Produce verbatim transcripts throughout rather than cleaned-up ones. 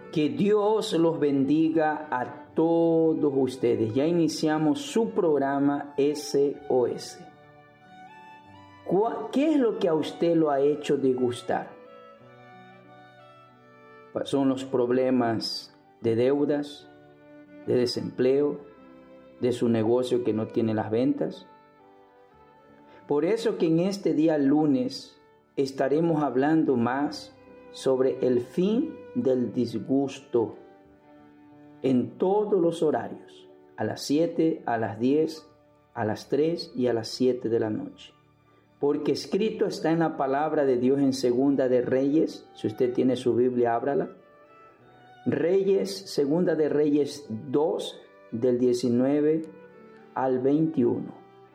Que Dios los bendiga a todos ustedes. Ya iniciamos su programa S O S. ¿Qué es lo que a usted lo ha hecho disgustar? Son los problemas de deudas, de desempleo, de su negocio que no tiene las ventas. Por eso que en este día lunes estaremos hablando más sobre el fin del disgusto en todos los horarios, a las siete, a las diez, a las tres y a las siete de la noche. Porque escrito está en la palabra de Dios en Segunda de Reyes, si usted tiene su Biblia, ábrala. Reyes, Segunda de Reyes dos, del diecinueve al veintiuno.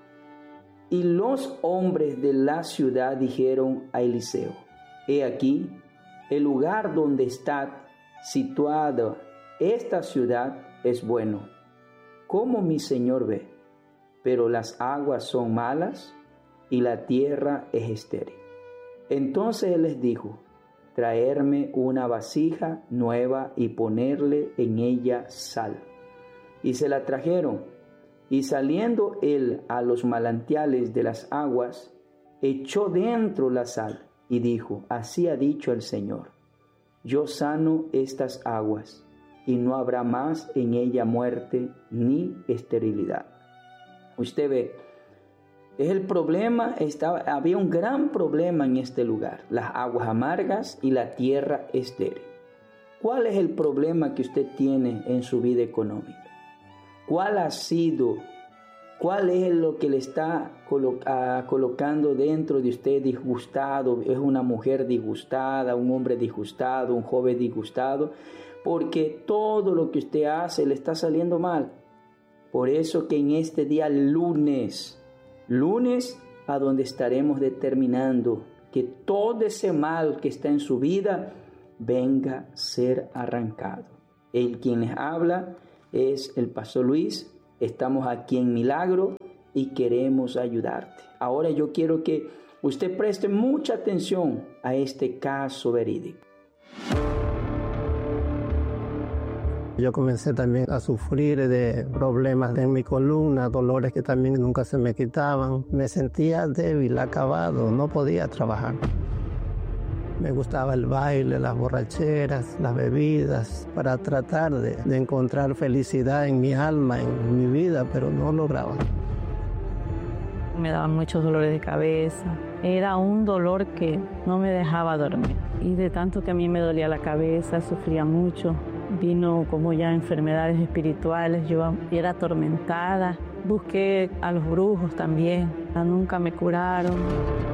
Y los hombres de la ciudad dijeron a Eliseo: he aquí, el lugar donde está situada esta ciudad es bueno, como mi señor ve, pero las aguas son malas y la tierra es estéril. Entonces él les dijo: traerme una vasija nueva y ponerle en ella sal. Y se la trajeron, y saliendo él a los manantiales de las aguas, echó dentro la sal y dijo: así ha dicho el Señor, yo sano estas aguas, y no habrá más en ella muerte ni esterilidad. Usted ve, es el problema, estaba, había un gran problema en este lugar, las aguas amargas y la tierra estéril. ¿Cuál es el problema que usted tiene en su vida económica? ¿Cuál ha sido, cuál es lo que le está colo- uh, colocando dentro de usted disgustado? ¿Es una mujer disgustada, un hombre disgustado, un joven disgustado? Porque todo lo que usted hace le está saliendo mal. Por eso que en este día lunes, lunes a donde estaremos determinando que todo ese mal que está en su vida venga a ser arrancado. El quien les habla es el Pastor Luis. Estamos aquí en Milagro y queremos ayudarte. Ahora yo quiero que usted preste mucha atención a este caso verídico. Yo comencé también a sufrir de problemas en mi columna, dolores que también nunca se me quitaban. Me sentía débil, acabado, no podía trabajar. Me gustaba el baile, las borracheras, las bebidas, para tratar de, de encontrar felicidad en mi alma, en mi vida, pero no lograba. Me daban muchos dolores de cabeza. Era un dolor que no me dejaba dormir. Y de tanto que a mí me dolía la cabeza, sufría mucho. Vino como ya enfermedades espirituales, yo era atormentada. Busqué a los brujos también, nunca me curaron.